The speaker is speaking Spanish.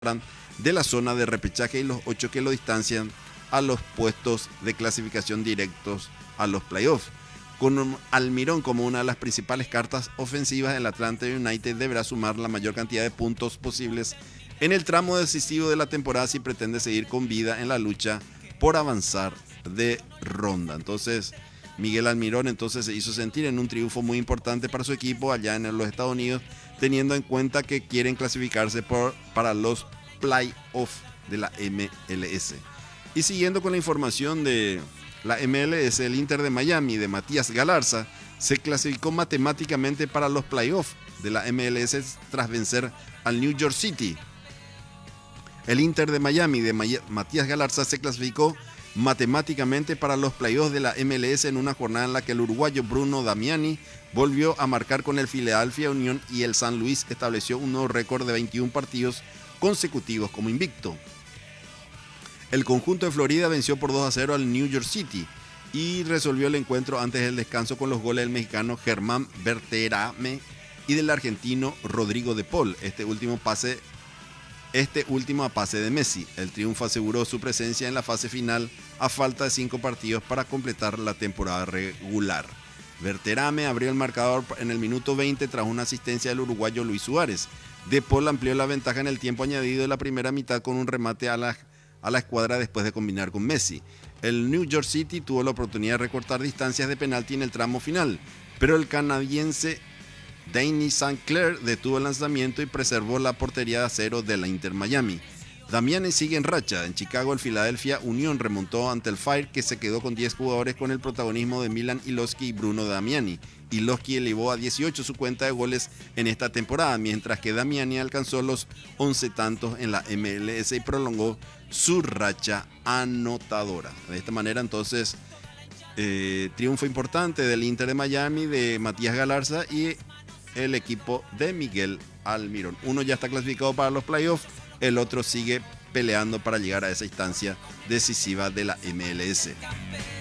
de la zona de repechaje y los 8 que lo distancian a los puestos de clasificación directos a los playoffs. Con Almirón como una de las principales cartas ofensivas, el Atlanta United deberá sumar la mayor cantidad de puntos posibles en el tramo decisivo de la temporada si pretende seguir con vida en la lucha por avanzar de ronda. Entonces, Miguel Almirón entonces se hizo sentir en un triunfo muy importante para su equipo allá en los Estados Unidos, teniendo en cuenta que quieren clasificarse para los playoffs de la MLS. Y siguiendo con la información de la MLS, el Inter de Miami de Matías Galarza se clasificó matemáticamente para los playoffs de la MLS tras vencer al New York City. El Inter de Miami de Matías Galarza se clasificó matemáticamente para los playoffs de la MLS en una jornada en la que el uruguayo Bruno Damiani volvió a marcar con el Philadelphia Union y el San Luis estableció un nuevo récord de 21 partidos consecutivos como invicto. El conjunto de Florida venció por 2-0 al New York City y resolvió el encuentro antes del descanso con los goles del mexicano Germán Berterame y del argentino Rodrigo de Paul. Este último a pase de Messi. El triunfo aseguró su presencia en la fase final a falta de 5 partidos para completar la temporada regular. Berterame abrió el marcador en el minuto 20 tras una asistencia del uruguayo Luis Suárez. De Paul amplió la ventaja en el tiempo añadido de la primera mitad con un remate a la escuadra después de combinar con Messi. El New York City tuvo la oportunidad de recortar distancias de penalti en el tramo final, pero el canadiense Danny St. Clair detuvo el lanzamiento y preservó la portería de acero de la Inter Miami. Damiani sigue en racha. En Chicago, el Philadelphia Union remontó ante el Fire, que se quedó con 10 jugadores con el protagonismo de Milan Iloski y Bruno Damiani. Iloski elevó a 18 su cuenta de goles en esta temporada, mientras que Damiani alcanzó los 11 tantos en la MLS y prolongó su racha anotadora. De esta manera, entonces, triunfo importante del Inter de Miami, de Matías Galarza y el equipo de Miguel Almirón. Uno ya está clasificado para los playoffs, el otro sigue peleando para llegar a esa instancia decisiva de la MLS.